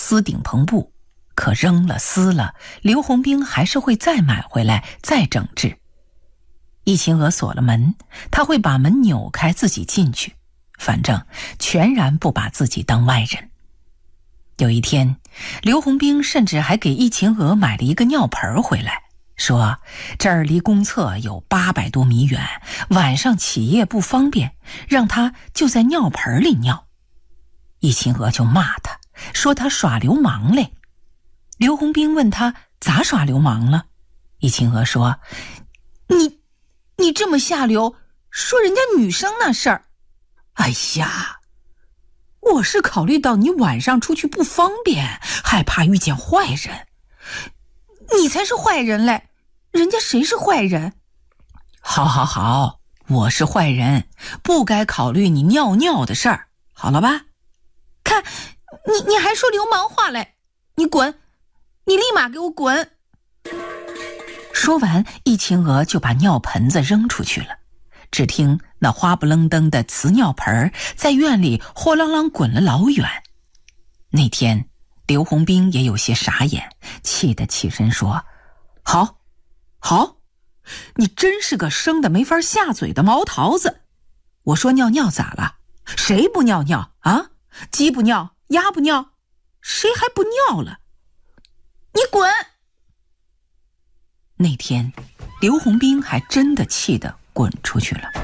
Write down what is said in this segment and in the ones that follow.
丝顶篷布，可扔了撕了，刘洪兵还是会再买回来再整治。易秦娥锁了门，他会把门扭开自己进去，反正全然不把自己当外人。有一天，刘洪兵甚至还给易秦娥买了一个尿盆回来，说这儿离公厕有800多米远，晚上起夜不方便，让他就在尿盆里尿。易秦娥就骂他，说他耍流氓嘞。刘洪兵问他咋耍流氓了，易秦娥说你这么下流，说人家女生那事儿。哎呀，我是考虑到你晚上出去不方便，害怕遇见坏人。你才是坏人嘞，人家谁是坏人？好，我是坏人，不该考虑你尿尿的事儿，好了吧？看，你还说流氓话嘞，你滚，你立马给我滚。说完，易秦娥就把尿盆子扔出去了，只听那花不愣登的瓷尿盆在院里豁啷啷滚了老远。那天刘洪兵也有些傻眼，气得起身说，好，你真是个生的没法下嘴的毛桃子。我说尿尿咋了？谁不尿尿啊？鸡不尿，鸭不尿，谁还不尿了？你滚！那天刘洪兵还真的气得滚出去了。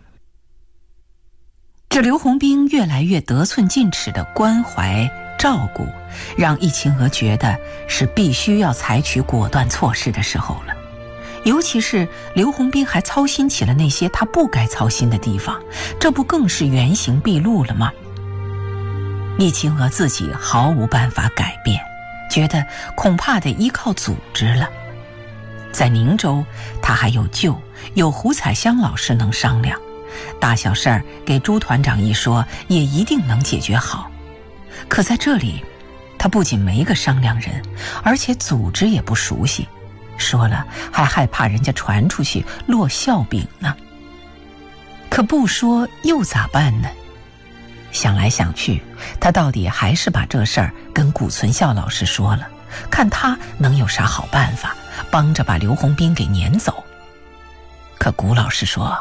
这刘洪兵越来越得寸进尺的关怀照顾，让易秦娥觉得是必须要采取果断措施的时候了。尤其是刘洪兵还操心起了那些他不该操心的地方，这不更是原形毕露了吗？易秦娥自己毫无办法改变，觉得恐怕得依靠组织了。在宁州，他还有舅，有胡彩香老师能商量，大小事儿给朱团长一说，也一定能解决好。可在这里，他不仅没个商量人，而且组织也不熟悉，说了还害怕人家传出去落笑柄呢。可不说又咋办呢？想来想去，他到底还是把这事儿跟谷存孝老师说了，看他能有啥好办法，帮着把刘洪兵给撵走。可谷老师说，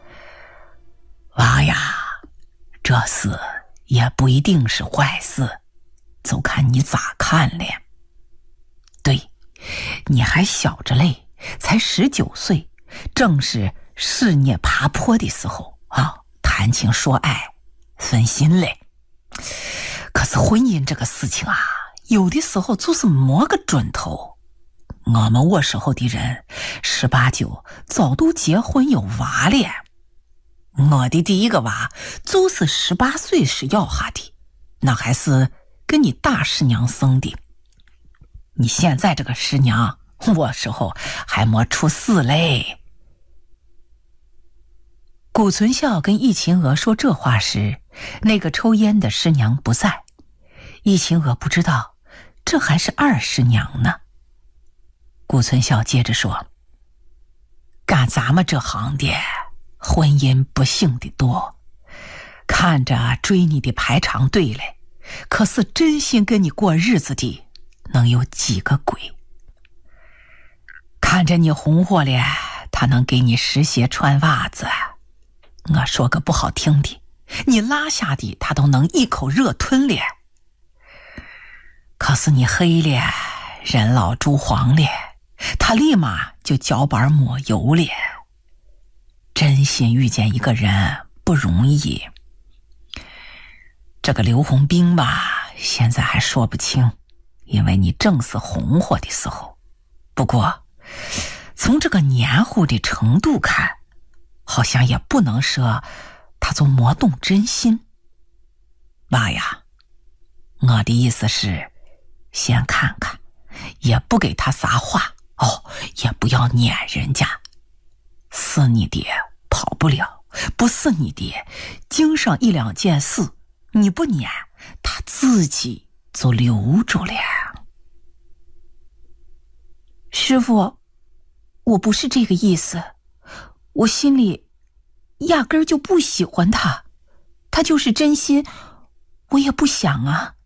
娃呀，这事也不一定是坏事，就看你咋看了。对，你还小着嘞，才19岁，正是事业爬坡的时候啊，谈情说爱分心嘞。可是婚姻这个事情啊，有的时候就是摸个准头。我时候的人18、19早都结婚有娃了，我的第一个娃就是18岁时要下的，那还是跟你大师娘生的。你现在这个师娘，我时候还没出世嘞。谷存孝跟易秦娥说这话时，那个抽烟的师娘不在。易秦娥不知道，这还是二师娘呢。谷存孝接着说，干咱们这行的，婚姻不幸的多，看着追你的排长队嘞，可是真心跟你过日子的能有几个鬼？看着你红火了，他能给你湿鞋穿袜子，我说个不好听的，你拉下的他都能一口热吞了。可是你黑了，人老珠黄了，他立马就脚板抹油了。真心遇见一个人不容易。这个刘洪兵吧，现在还说不清，因为你正是红火的时候。不过从这个黏糊的程度看，好像也不能说他就没动真心。娃呀，我的意思是先看看，也不给他撒话也不要撵人家。是你的跑不了，不是你的经上1、2件事，你不撵他自己就留住了。师父，我不是这个意思，我心里压根儿就不喜欢他，他就是真心我也不想啊。